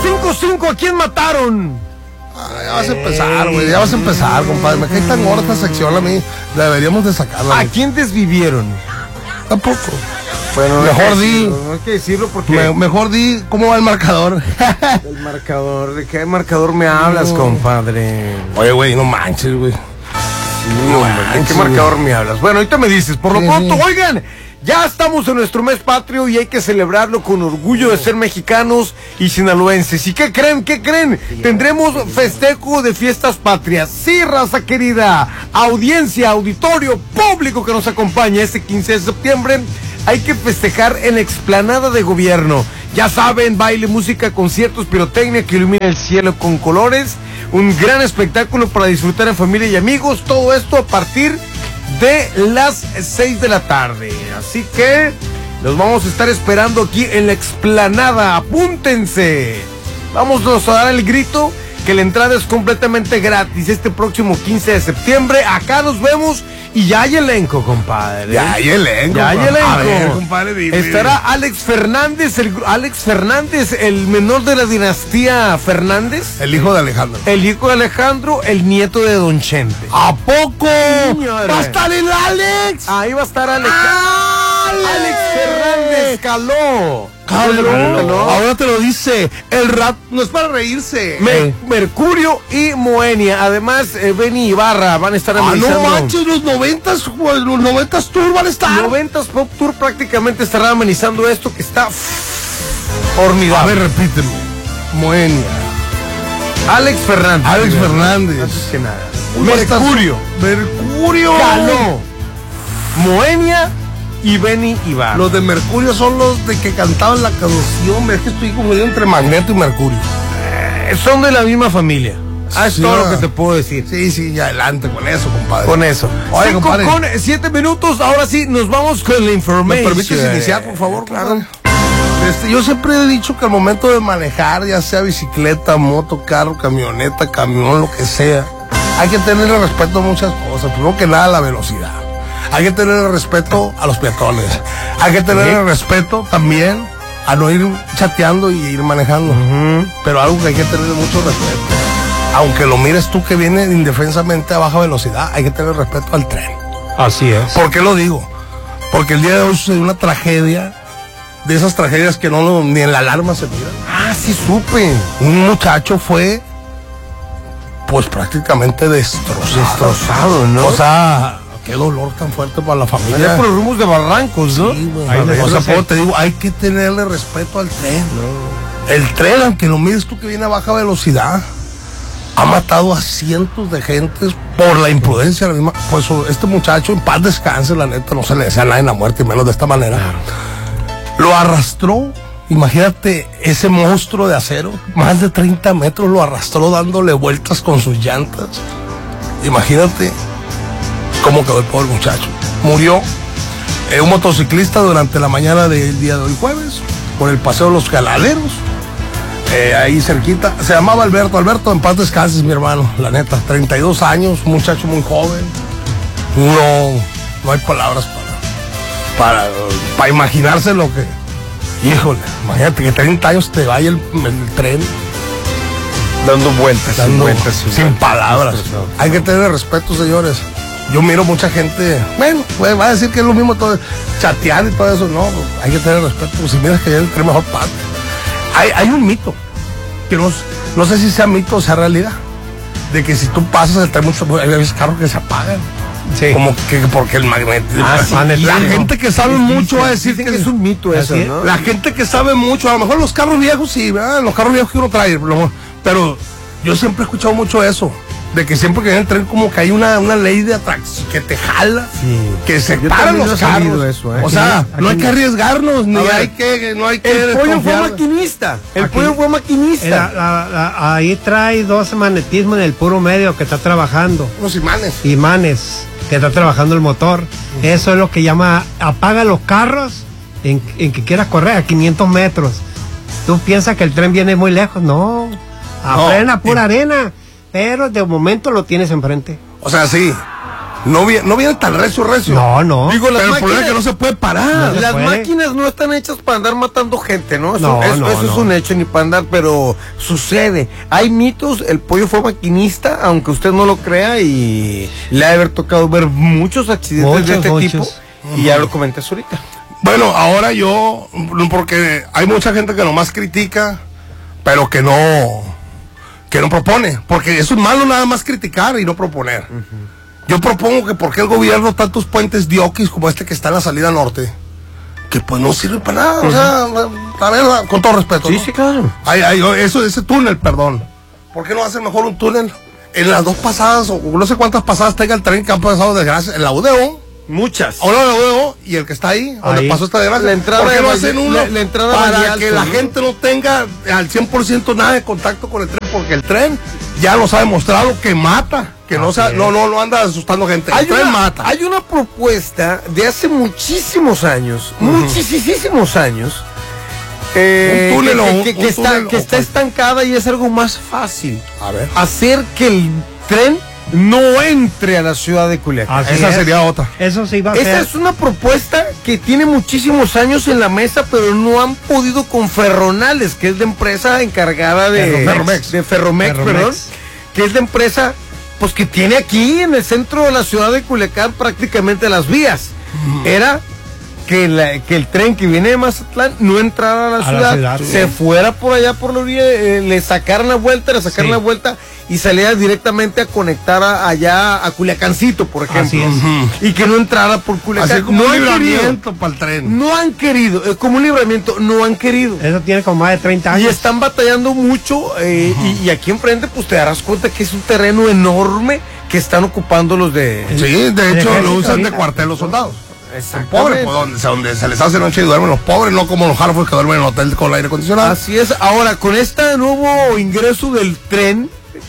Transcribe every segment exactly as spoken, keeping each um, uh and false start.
cinco cinco, ¿a quién mataron? Ah, ya vas a empezar, güey, ya vas a empezar, compadre. Me cae tan gorda esta sección a mí. Deberíamos de sacarla. ¿A quién desvivieron? Tampoco. Bueno, mejor di. No hay que decirlo porque... Me, mejor di cómo va el marcador. El marcador, ¿de qué marcador me hablas, no. compadre? Oye, güey, no manches, güey. Sí, no, manches, ¿de qué marcador me hablas? Bueno, ahorita me dices, por lo sí, pronto, sí. Oigan, ya estamos en nuestro mes patrio y hay que celebrarlo con orgullo de ser mexicanos y sinaloenses. ¿Y qué creen? ¿Qué creen? Tendremos festejo de fiestas patrias. Sí, raza querida, audiencia, auditorio, público que nos acompaña este quince de septiembre. Hay que festejar en la explanada de gobierno. Ya saben, baile, música, conciertos, pirotecnia que ilumina el cielo con colores. Un gran espectáculo para disfrutar en familia y amigos. Todo esto a partir de las seis de la tarde. Así que los vamos a estar esperando aquí en la explanada. Apúntense. Vámonos a dar el grito que la entrada es completamente gratis este próximo quince de septiembre. Acá nos vemos y ya hay elenco, compadre. Ya hay elenco. Ya hay elenco. A ver, compadre, dime. Estará Alex Fernández, el Alex Fernández, el menor de la dinastía Fernández. El hijo de Alejandro. El hijo de Alejandro, el nieto de Don Chente. ¿A poco? Señora. ¿Va a estar el Alex? Ahí va a estar Alex. ¡Alex! Alex Fernández caló. Caló. Ahora te lo dice. El rap no es para reírse. Me, eh. Mercurio y Moenia. Además, eh, Benny Ibarra van a estar amenizando. Ah, no manches, los noventas, los noventas Tour van a estar. Noventas Pop Tour prácticamente estará amenizando esto que está formidable. A ver, repíteme. Moenia. Alex Fernández. Alex Fernández. Antes que nada. Mercurio. Mercurio. Caló. Moenia y Benny Ibarra. Los de Mercurio son los de que cantaban la canción. Es que estoy confundido entre Magneto y Mercurio. Eh, son de la misma familia. Ah, es sí, todo no. lo que te puedo decir. Sí, sí, ya adelante con eso, compadre. Con eso. Oye, Cinco compadre. Con siete minutos, ahora sí, nos vamos con la información. ¿Me permites iniciar, por favor? Claro. Este, yo siempre he dicho que al momento de manejar, ya sea bicicleta, moto, carro, camioneta, camión, lo que sea, hay que tenerle respeto a muchas cosas. Primero que nada, la velocidad. Hay que tener respeto a los peatones. Hay que tener ¿Sí? respeto también a no ir chateando y ir manejando. Uh-huh. Pero algo que hay que tener mucho respeto. Aunque lo mires tú que viene indefensamente a baja velocidad, hay que tener respeto al tren. Así es. ¿Por qué lo digo? Porque el día de hoy sucedió una tragedia, de esas tragedias que no ni en la alarma se miran. Ah, sí supe. Un muchacho fue, pues prácticamente destrozado. Destrozado, ¿no? O sea... Qué dolor tan fuerte para la familia. Allá por los rumos de Barrancos, ¿no? Sí, güey. O sea, por, te digo, hay que tenerle respeto al tren. No. El tren, aunque lo mires tú que viene a baja velocidad, ha matado a cientos de gentes por la imprudencia. La misma, pues este muchacho, en paz descanse, la neta, no se le desea a nadie la muerte, y menos de esta manera. Claro. Lo arrastró, imagínate, ese monstruo de acero, más de treinta metros, lo arrastró dándole vueltas con sus llantas. Imagínate cómo quedó el pobre muchacho. Murió eh, un motociclista durante la mañana del día de hoy jueves, por el paseo de los Galaleros, eh, ahí cerquita. Se llamaba Alberto. Alberto, en paz descanses, mi hermano, la neta, treinta y dos años, un muchacho muy joven. No, no hay palabras para, para, para imaginarse lo que... Híjole, imagínate que treinta años te vaya el, el tren dando vueltas, dando, sin vueltas, sin, sin palabras. Hay que tener respeto, señores. Yo miro mucha gente, bueno, pues va a decir que es lo mismo todo, chatear y todo eso, no, hay que tener respeto, pues si miras que ya el tren mejor parte. Hay, hay un mito, que no, no sé si sea mito o sea realidad, de que si tú pasas el tren mucho, hay veces carros que se apagan. Sí. Como que porque el magneto. Ah, sí, la gente que sabe mucho va a decir que, que es un mito eso, ¿no? La gente que sabe mucho, a lo mejor los carros viejos sí, ¿verdad? Los carros viejos que uno trae, pero yo siempre he escuchado mucho eso. De que siempre que viene el tren como que hay una, una ley de atracción que te jala, sí. que se paran los carros. Eso, ¿eh? O sea, aquí, no hay que arriesgarnos, ni hay que, no hay que. El pollo fue maquinista. El aquí, pollo fue maquinista. La, la, la, ahí trae dos magnetismos en el puro medio que está trabajando. Unos imanes. Imanes que está trabajando el motor. Uh-huh. Eso es lo que llama apaga los carros en, en que quieras correr a quinientos metros. Tú piensas que el tren viene muy lejos, no. A no, plena pura eh. arena. Pero de momento lo tienes enfrente. O sea, sí. no viene, no viene tan recio, recio. No, no. Digo, las Pero el problema máquinas, es que no se puede parar. No se las puede. máquinas no están hechas para andar matando gente, ¿no? Eso, No, eso, no, eso no. es un hecho, ni para andar, pero sucede. Hay mitos, el pollo fue maquinista, aunque usted no lo crea, y le ha de haber tocado ver muchos accidentes Muchos, de este muchos. tipo, y ya lo comentas ahorita. Bueno, ahora yo, porque hay mucha gente que nomás critica, pero que no, que no propone, porque eso es malo nada más criticar y no proponer. Uh-huh. Yo propongo que porque el gobierno tantos puentes diokis como este que está en la salida norte, que pues no sirve para nada, uh-huh. o sea, a ver, con todo respeto. Sí, ¿no? sí, claro. Hay, hay, eso, ese túnel, perdón. ¿Por qué no hacen mejor un túnel? En las dos pasadas, o no sé cuántas pasadas tenga el tren que han pasado desgracias, en la U D O. Muchas. Ahora lo veo, y el que está ahí, donde Ahí. pasó esta desgracia. La entrada ¿Por qué de no Valle- hacen uno? la- la entrada de para Valle que Alto, la ¿no? gente no tenga al cien por ciento nada de contacto con el tren, porque el tren ya nos ha demostrado que mata, que no, sea, no, no, no anda asustando gente. El Hay tren una, mata. hay una propuesta de hace muchísimos años, uh-huh. muchísimos años, eh, Un túnel que, o que- un- que un está, túnel que o está cual- estancada, y es algo más fácil. A ver. Hacer que el tren no entre a la ciudad de Culiacán. Así Esa es. sería otra. Eso sí va a Esa ser. es una propuesta que tiene muchísimos años en la mesa, pero no han podido con Ferronales, que es la empresa encargada de Ferromex. de Ferromex, Ferromex. perdón, que es la empresa pues que tiene aquí en el centro de la ciudad de Culiacán prácticamente las vías. Era que, la, que el tren que viene de Mazatlán no entrara a la A la ciudad, ciudad, se sí. fuera por allá por la orilla, eh, le sacaran la vuelta, le sacaran Sí. la vuelta y saliera directamente a conectar a- allá a Culiacancito, por ejemplo. Así es. Ujú. Y que no entrara por Culiacán. Así como no un han querido. libramiento para el tren. No han querido, eh, como un libramiento, no han querido. Eso tiene como más de treinta Y años. están batallando mucho, eh, y, y aquí enfrente pues te darás cuenta que es un terreno enorme que están ocupando los de... Sí, de El hecho ejército lo usan de ahorita. cuartel los soldados. Exactamente. Pobres, pues, donde, donde se les hace noche y duermen los pobres, no como los Harford que duermen en el hotel con el aire acondicionado. Así es. Ahora, con este nuevo ingreso del tren,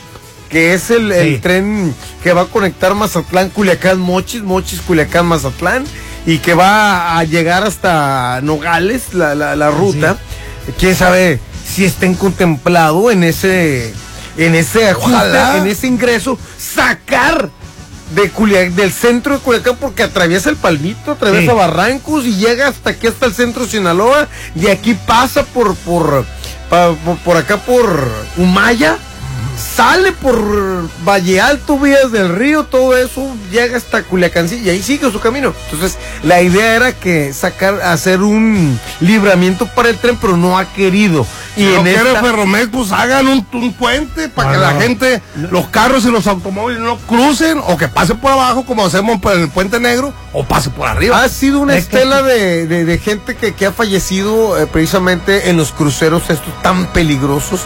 que es el, el Sí. tren que va a conectar Mazatlán, Culiacán, Mochis, Mochis, Culiacán, Mazatlán, y que va a llegar hasta Nogales, la, la, la ruta, quién sabe si estén contemplado en ese, en ese ajuste, Ojalá. en ese ingreso, sacar de Culia- del centro de Culiacán, porque atraviesa el Palmito, atraviesa Sí. Barrancos y llega hasta aquí, hasta el centro de Sinaloa, de aquí pasa por por, pa- por, por acá por Humaya, sale por Valle Alto, Vías del Río, todo eso, llega hasta Culiacán y ahí sigue su camino. Entonces, la idea era que sacar, hacer un libramiento para el tren, pero no ha querido. Y Si no en quiere esta- Ferromex, pues hagan un, un puente para Ah, que no. la gente, los carros y los automóviles no crucen, o que pasen por abajo como hacemos por el Puente Negro, o pase por arriba. Ha sido una Es que- estela de, de- de gente que, que ha fallecido eh, precisamente en los cruceros estos tan peligrosos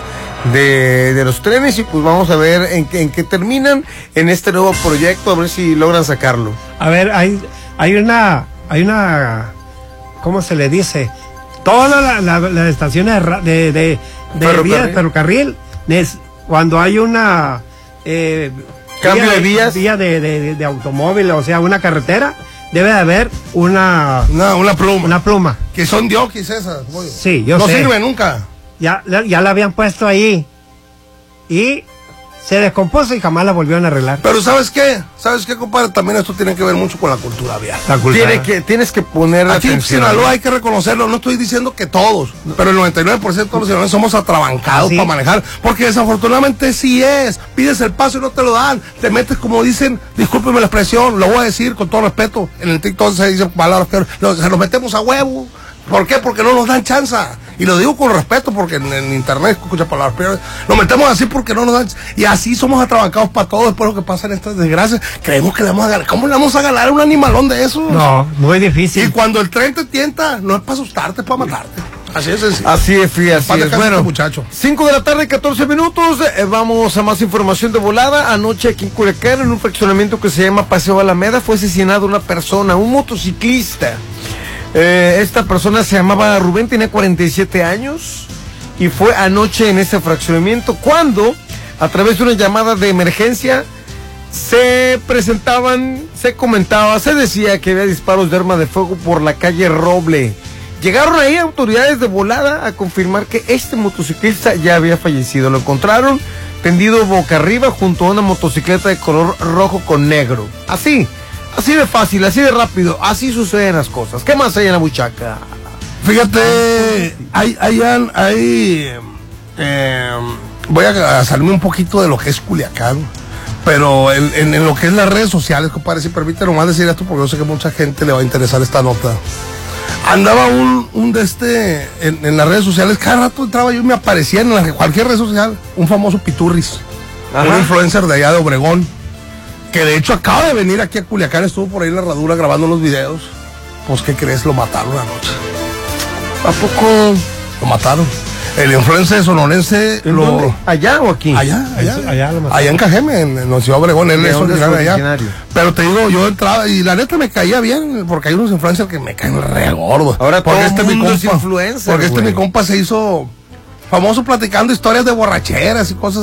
de, de los trenes, y pues vamos a ver en, qué- en qué terminan en este nuevo proyecto, a ver si logran sacarlo. A ver, hay, hay una, hay una, ¿cómo se le dice? Todas la- la- las estaciones de, ra- de, de, de Ferrocarril. vías de ferrocarril, nes- cuando hay una eh, Cambio vía de vías. vía de, de, de automóvil, o sea, una carretera, debe de haber una, Una, una pluma. una pluma. Que son diokis esas. pollo. Sí, yo no sé. sirve nunca. Ya, la- ya la habían puesto ahí y se descompuso y jamás la volvieron a arreglar. Pero ¿sabes qué? ¿Sabes qué, compadre? También esto tiene que ver mucho con la cultura vial. La cultura. Tiene que, tienes que poner Aquí en atención. Sinaloa hay que reconocerlo, no estoy diciendo que todos, pero el noventa y nueve por ciento de los sinaloenses somos atrabancados ¿Ah, sí? para manejar, porque desafortunadamente sí es, pides el paso y no te lo dan, te metes como dicen, discúlpeme la expresión, lo voy a decir con todo respeto, en el TikTok se dicen palabras que lo- se los metemos a huevo. ¿Por qué? Porque no nos dan chance. Y lo digo con respeto porque en, en internet escucha palabras, pero lo metemos así porque no nos dan. Y así somos atrabancados para todo después de lo que pasan estas desgracias. Creemos que le vamos a ganar. ¿Cómo le vamos a ganar a un animalón de eso? No, muy Y difícil. cuando el tren te tienta, no es para asustarte, es para matarte. Así es sencillo. Así es, Fí, así Paz es. descanse Bueno, este muchacho. cinco de la tarde, catorce minutos. eh, vamos a más información de volada. Anoche aquí en Culiacán, en un fraccionamiento que se llama Paseo Alameda, fue asesinada una persona, un motociclista. Eh, esta persona se llamaba Rubén, tenía cuarenta y siete años y fue anoche en ese fraccionamiento cuando, a través de una llamada de emergencia, se presentaban, se comentaba, se decía que había disparos de arma de fuego por la calle Roble. Llegaron ahí autoridades de volada a confirmar que este motociclista ya había fallecido. Lo encontraron tendido boca arriba junto a una motocicleta de color rojo con negro. Así, Así de fácil, así de rápido, así suceden las cosas. ¿Qué más hay en la buchaca? Fíjate, hay, hay, hay eh, voy a salirme un poquito de lo que es Culiacán, pero en, en, en lo que es las redes sociales, compadre, si permite nomás decir esto, porque yo sé que a mucha gente le va a interesar esta nota. Andaba un, un de este, en, en las redes sociales, cada rato entraba yo y me aparecía en la, cualquier red social, un famoso Piturris, Ajá. un influencer de allá de Obregón, que de hecho acaba de venir aquí a Culiacán, estuvo por ahí en la herradura grabando unos videos. Pues, ¿qué crees? Lo mataron anoche. ¿A poco? Lo mataron. El influencer sonorense ¿En lo... dónde? ¿Allá o aquí? Allá, allá. Allá, allá, lo allá en Cajeme, en, en la ciudad de Obregón, él es originario de allá. Pero te digo, yo entraba y la neta me caía bien, porque hay unos influencers que me caen re gordos. Ahora porque todo este mundo mi compa, es influencer, Porque este güey. mi compa se hizo famoso platicando historias de borracheras y cosas